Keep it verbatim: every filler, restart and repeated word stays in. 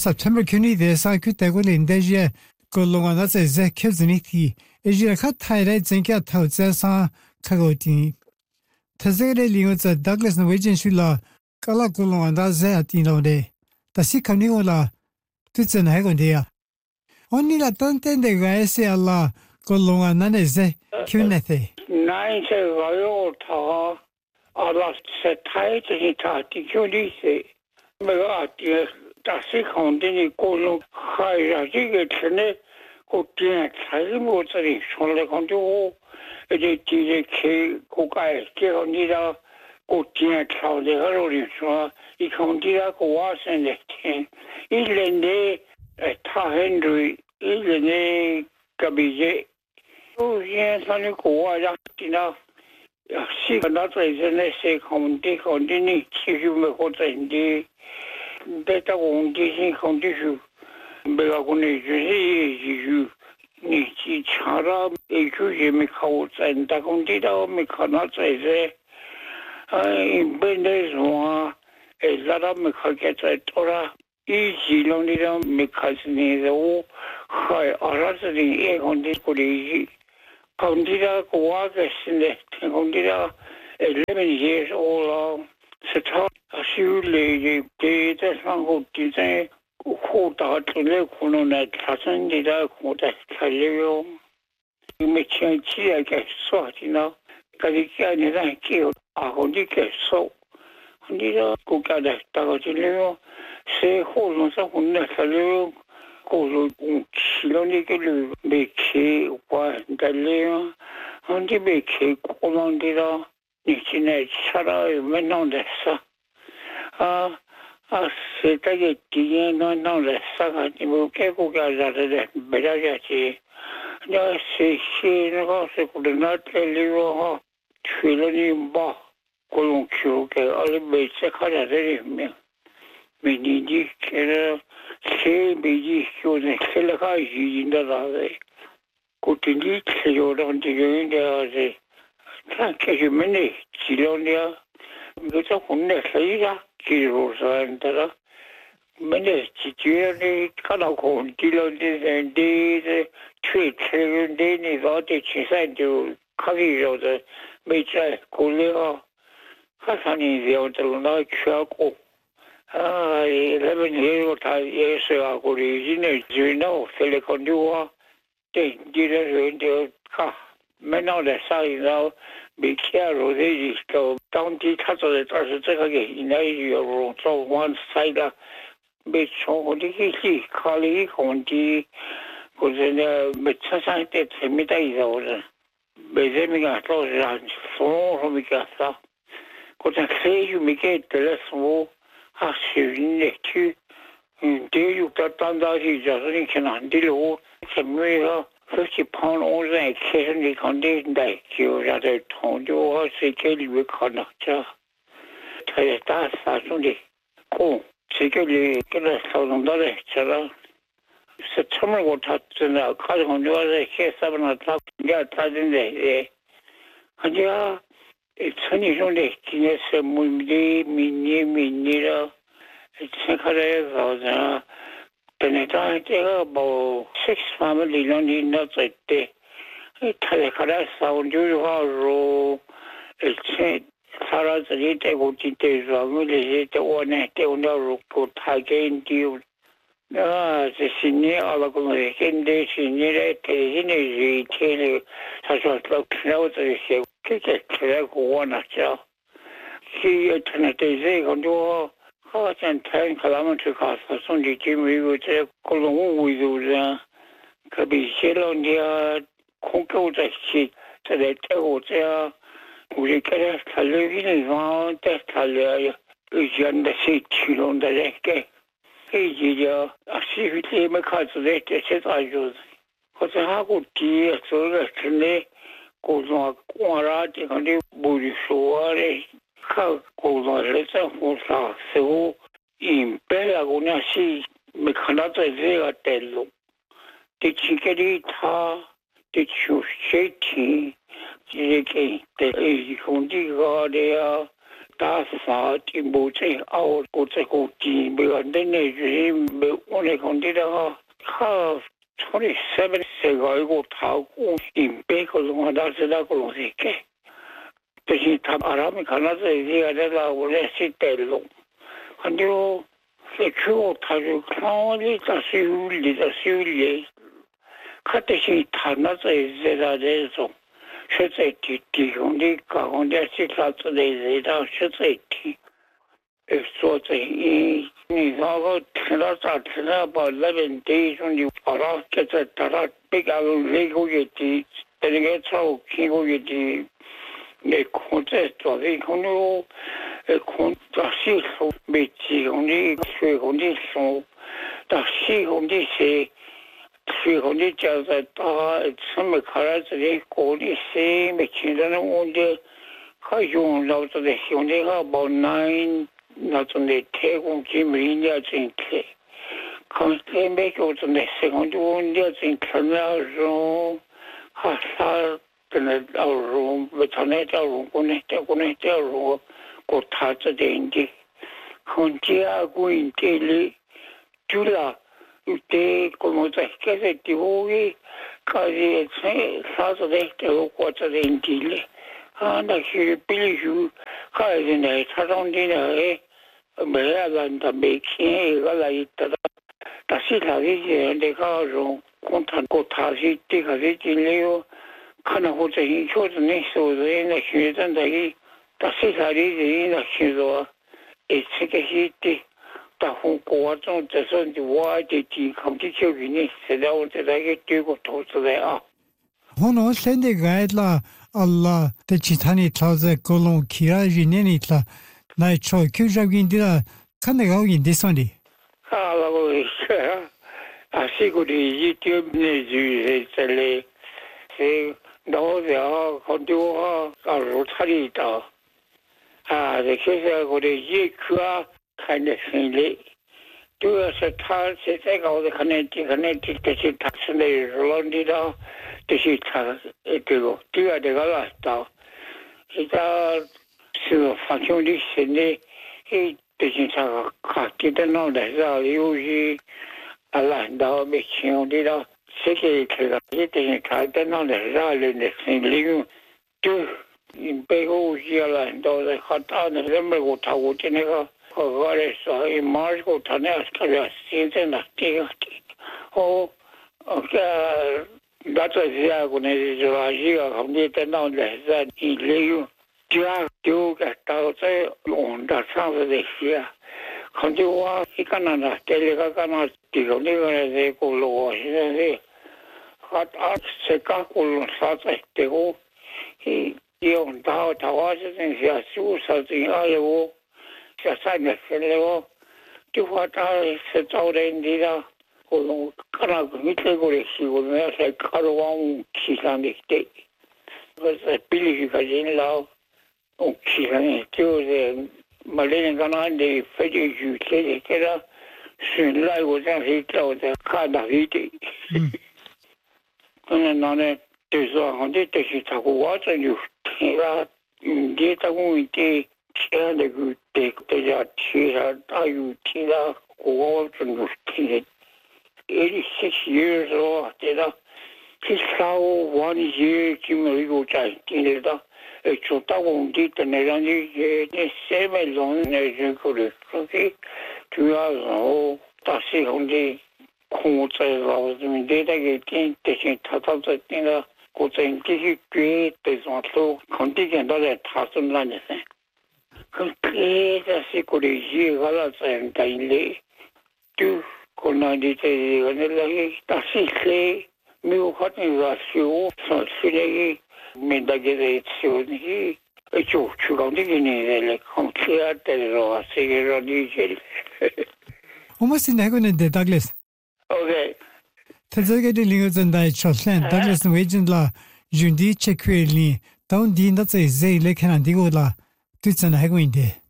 September kuni de sa ku te go linde je ko longa na ze ze ke zini ti e je kha thai rai zen kya thau ze sa kha go ti tazere li ngo za Douglas na wejin shu la kala ko longa da ze ati no de ta si khani go la tu zen hai go de ya oni la tan ten de ga ese alla ko longa na ne ze kyu ne the nine se ga yo tha ala se thai ti ta ti kyu li se me ga ti ta si khon de ni ko lo khai ra ji ge thne ko ti thai mo tsari shon le khon jo e de ti de ke ko ka e ke on ni da ko ti thao de ga lo ri so I khon ti da ko wa sen de tin I le ne ta henry I le ne ka bi je o ye sa ni ko wa ya ti na si ka na trai se ne se khon ti khon ti ni chi ju me ko trai di Data on di khon ti ju be ga ko ne ju ji ju ni chi chara e ju je me khao trai ta khon ti da me khana trai se ai ben de zo e la da me kha ke trai tora I ji lo ni da me kha ni zo khai ara se ni e khon ti ko ri khon ti da ko wa ke sin de khon ti da eleven years old Sata asiule de de sango tise ko ta tole kono na tsasan de da ko ta khaleo me chanchi a ke so tina kali ka ni da ke a ko di ke so ni da ko ka da ta ko leo se ho no sa ko na khaleo ko lo chilo ni ke le be ke wa da leo on di be ke ko man de da Nichine chara menon de sa a a se ta ge ti no no de sa ga ni bu ke ko ga ja de be ja ja chi ya se chi no se ko de na te li ro ha chilo ni ba ko lo kyo ke ale be se kha ja de me me ni ji ke se be ji kyo de se la ga ji da da de ko ti ni ke yo da ti ge de che io me ne ci lo ne mi so con ne sai ya ci lo so entra me ne ci ci ne kana con ti lo de de tre tre de ne va te ci sai do cavi lo de me c'è con le ha sa ni de otro no c'è ko ah eleven years ta yes a ko ri ne ji no se le con dio te dire de ka me no le sai no be careful they just go down the touch of the touch这个给那有做 one side 被从的去考虑空的或者呢没车上的前面的一种人没这么个做上所什么个啥或者谁有没给的了说啊是你去嗯对有的当到去就是你看哪里路前面个fifty pound on the occasionally contained you rather told you or say kelly we cannot tell that certainly oh say kelly get a thousand dollars chala so summer what had to know call on you as a seven o'clock got thousand day and yeah it's funny only kines mundi mini minira it's a career Teneta tega bo six family non in not te tale kara sound you ro el che sara te te go ti te zo mo le te one te una ro ko ta gen ti ah se sinne ala ko le kende sinne le te ne ji te le sa so lo no te se ke ke ke ko ona cha si tenete ze go do好像ten kilometer cost son di kimi wo te ko lo wo wo ya ka bi se lo dia ko ko te chi te de te o te wo je ka ta le vi ne va te ta le je ne sais chi lo de le ke ke ji ya a si vi te me ka te te se ta jo ko te ha ko ti so le ne ko zo ko ra te ka de bu ri so are How goes on letter for so in Pelagona si me canata zera tello. The chiquita, the chuseti, the cake, the condiga, 打啥的不在澳国在国际没有的那些没我那看的了哈从你身边世界一个淘过因别个龙那是那个龙是个就是他阿拉们看到这些的啦我来是带龙很多是去我他就看我的在修理在修理看的是他那这些的这种实在提提供的搞工的是他之类的到实在提呃说这一你那个听到咋听到把那边的种的阿拉给在大家比较那个月的那个超几个月的那控制做的可能呃控制系统没提供的水工的送到系统的是水工的叫做到什么看来这里过的是没听到那我的还用到这里兄弟个把那那种的提供给每年真开看这每个种的施工的我年真开那种哈啥跟那到容不他那到容过呢到过呢到容过他这点的看这啊过一点里就啦de como te que se tivogi casi se saso de te ko te intile anda que piliju casi ne saron de ne me la da me que la ita ta si la de de ka ro contan ko ta si te ka de leo kana ho te in cho ne so de ne que dan de ta si la de ne que ro e se que si te大红国中这时候我的地康的球员现在我在那个对过投资的啊。 我那现在改了，阿拉的其他的操作各种其他人呢了，来做球员的了，看那个人的算的。 啊，那个是啊，是个的一点呢就是这里是老的啊，看到啊，啊，如他的到啊，这就是我的一颗啊。看的心里主要是他现在搞的可能可能就是他是那乱的了就是他这个第二这个了到现在是发生的现在诶就是他看见的那的是有些啊烂到没清的了这些这个一定看的那的是人的心里就因背后些烂到的看到的人们我他我的那个我来说，一马上我他那他那现在呢，这个哦，呃，那这些我那就说一个行业在那来在一利用，就就个到在用的上头这些，看就我一个人呢，这里个个那这个那个在过路现在是，他他谁干过路啥子这个，一用到他话是这些修啥子哎呦。下山的时候，就话他是找人的啦，我我看到你这个的时候，那才看到往起上的的，我是比例个人老，往起上的就是马来人看到的非常有钱的，这个是来我这是找的看到的的，可能那呢就是说，我这就是他个我这有听了，嗯，这他讲的。现在个这这家提上大有提了，我真是听的。一些些时候，这个去烧完一些就没有在听得到。呃，做到工地的那样的些那些没弄那些个的，所以主要然后大西工的控制了，这么的那个电这些他他在那个国政这些绝对上头，肯定见到在他身上的噻。可这是过的些个了，这样的嘞，就可能的这个那个大西些没有可能说修上去那个没得个在修那个，就去搞这个呢来看其他的咯，这个咯理解。 我们现在可能的 Douglas。 OK。 他这个的另外真的出现 ，Douglas 为真啦，原地切块里，当地那在在来看那个啦。对，真的还可以的。